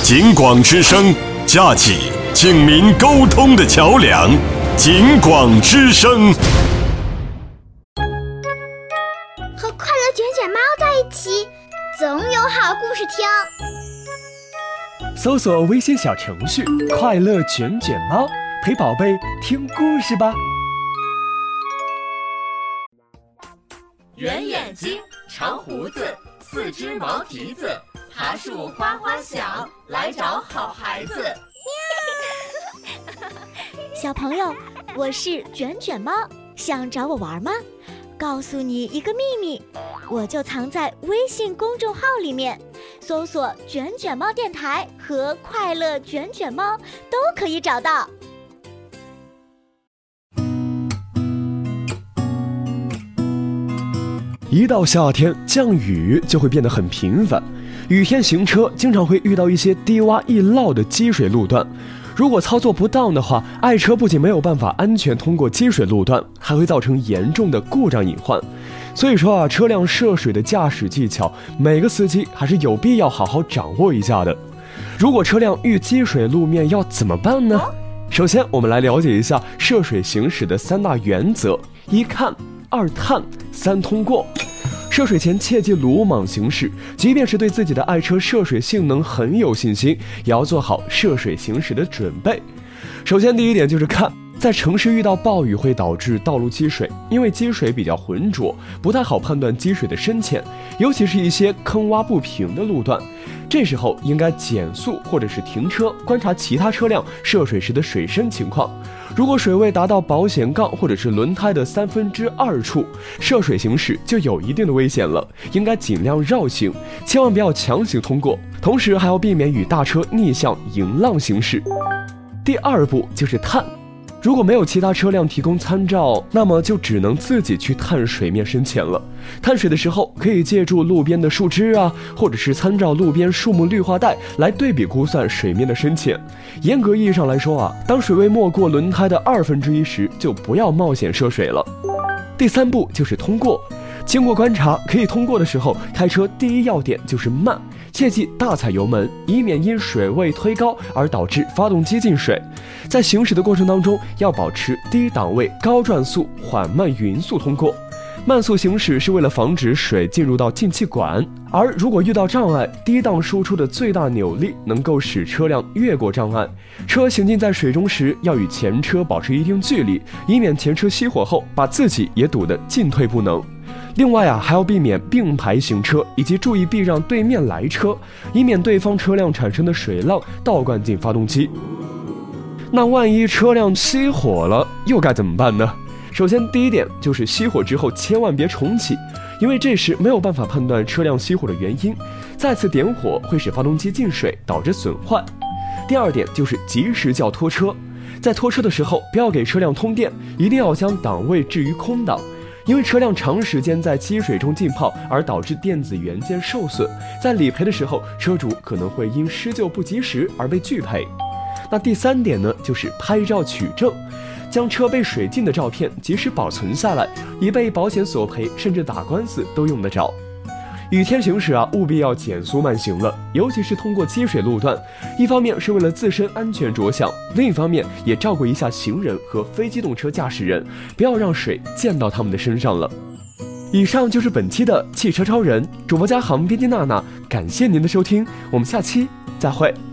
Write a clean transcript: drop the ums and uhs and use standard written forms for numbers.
警广之声，架起警民沟通的桥梁。警广之声， 和快乐卷卷猫在一起，总有好故事听。 搜索微信小程序“快乐卷卷猫”，陪宝贝听故事吧。 圆眼睛，长胡子，四只毛蹄子，爬树哗哗响，来找好孩子。 小朋友，我是卷卷猫，想找我玩吗？告诉你一个秘密，我就藏在微信公众号里面，搜索“卷卷猫电台”和“快乐卷卷猫”都可以找到。 一到夏天，降雨就会变得很频繁，雨天行车经常会遇到一些低洼易涝的积水路段。如果操作不当的话，爱车不仅没有办法安全通过积水路段，还会造成严重的故障隐患。所以说车辆涉水的驾驶技巧，每个司机还是有必要好好掌握一下的。如果车辆遇积水路面要怎么办呢？首先，我们来了解一下涉水行驶的3大原则：一看、2探、3通过。涉水前切忌鲁莽行驶，即便是对自己的爱车涉水性能很有信心，也要做好涉水行驶的准备。首先第一点就是看，在城市遇到暴雨会导致道路积水，因为积水比较浑浊，不太好判断积水的深浅，尤其是一些坑洼不平的路段，这时候应该减速或者是停车，观察其他车辆涉水时的水深情况。如果水位达到保险杠或者是轮胎的2/3处，涉水行驶就有一定的危险了，应该尽量绕行，千万不要强行通过，同时还要避免与大车逆向迎浪行驶。第2步就是探，如果没有其他车辆提供参照，那么就只能自己去探水面深浅了。探水的时候，可以借助路边的树枝或者是参照路边树木绿化带来对比估算水面的深浅。严格意义上来说当水位没过轮胎的1/2时，就不要冒险涉水了。第3步就是通过。经过观察，可以通过的时候，开车第一要点就是慢，切记大踩油门，以免因水位推高而导致发动机进水。在行驶的过程当中，要保持低档位、高转速、缓慢匀速通过。慢速行驶是为了防止水进入到进气管，而如果遇到障碍，低档输出的最大扭力能够使车辆越过障碍。车行进在水中时，要与前车保持一定距离，以免前车熄火后把自己也堵得进退不能。另外还要避免并排行车，以及注意避让对面来车，以免对方车辆产生的水浪倒灌进发动机。那万一车辆熄火了，又该怎么办呢？首先第一点就是熄火之后千万别重启，因为这时没有办法判断车辆熄火的原因，再次点火会使发动机进水，导致损坏。第2点就是及时叫拖车，在拖车的时候不要给车辆通电，一定要将档位置于空档，因为车辆长时间在积水中浸泡而导致电子元件受损，在理赔的时候车主可能会因施救不及时而被拒赔。那第3点呢，就是拍照取证，将车被水浸的照片及时保存下来，以备保险索赔甚至打官司都用得着。雨天行驶务必要减速慢行了，尤其是通过积水路段，一方面是为了自身安全着想，另一方面也照顾一下行人和非机动车驾驶人，不要让水溅到他们的身上了。以上就是本期的汽车超人，主播嘉航，编辑娜娜，感谢您的收听，我们下期再会。